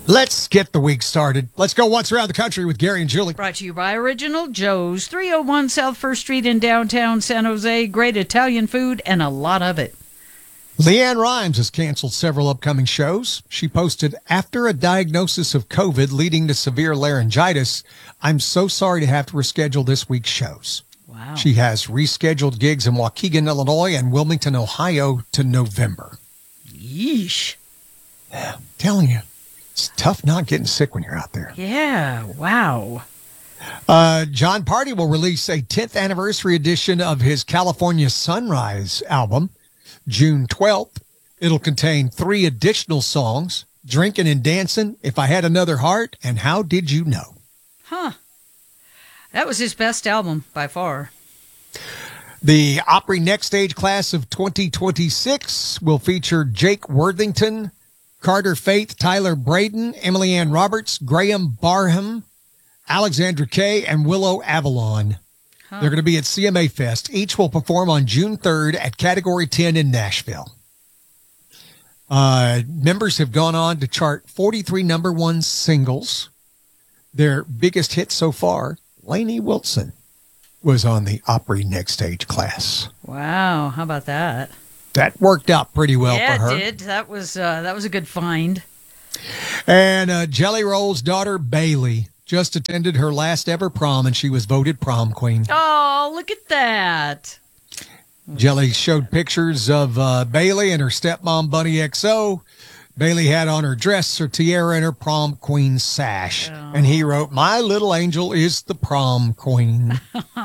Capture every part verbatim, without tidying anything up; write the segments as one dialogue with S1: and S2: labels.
S1: Let's get the week started. Let's go once around the country with Gary and Julie.
S2: Brought to you by Original Joe's, three oh one South First Street in downtown San Jose. Great Italian food and a lot of it.
S1: Leanne Rimes has canceled several upcoming shows. She posted, after a diagnosis of COVID leading to severe laryngitis, I'm so sorry to have to reschedule this week's shows.
S2: Wow.
S1: She has rescheduled gigs in Waukegan, Illinois and Wilmington, Ohio to November.
S2: Yeesh.
S1: Yeah, I'm telling you, it's tough not getting sick when you're out there.
S2: Yeah, wow.
S1: Uh, John Party will release a tenth anniversary edition of his California Sunrise album, June twelfth. It'll contain three additional songs, Drinking and Dancing, If I Had Another Heart, and How Did You Know?
S2: Huh. That was his best album by far.
S1: The Opry Next Stage class of twenty twenty-six will feature Jake Worthington, Carter Faith, Tyler Braden, Emily Ann Roberts, Graham Barham, Alexandra Kay, and Willow Avalon. Huh. They're going to be at C M A Fest. Each will perform on June third at Category ten in Nashville. Uh, members have gone on to chart forty-three number one singles. Their biggest hit so far, Lainey Wilson, was on the Opry Next Stage class.
S2: Wow, how about that?
S1: That worked out pretty well
S2: yeah,
S1: for her.
S2: Yeah, it did. That was, uh, that was a good find.
S1: And uh, Jelly Roll's daughter, Bailey, just attended her last ever prom, and she was voted prom queen.
S2: Oh, look at that.
S1: Jelly showed pictures of uh, Bailey and her stepmom, Bunny X O. Bailey had on her dress, her tiara, and her prom queen sash. Oh. And he wrote, "My little angel is the prom queen."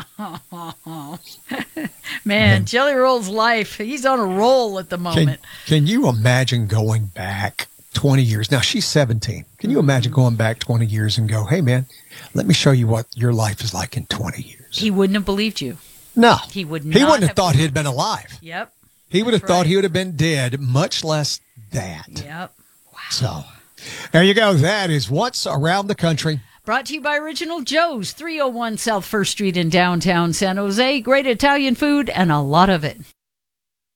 S2: Man, Jelly Roll's life, he's on a roll at the moment.
S1: Can, can you imagine going back twenty years? Now, she's seventeen. Can you imagine going back twenty years and go, hey, man, let me show you what your life is like in twenty years?
S2: He wouldn't have believed you.
S1: No.
S2: He would not
S1: He wouldn't have,
S2: have
S1: thought he'd been alive.
S2: Yep.
S1: He would have
S2: That's
S1: thought
S2: right.
S1: he would have been dead, much less that.
S2: Yep. Wow.
S1: So, there you go. That is What's Around the Country.
S2: Brought to you by Original Joe's, three oh one South First Street in downtown San Jose. Great Italian food and a lot of it.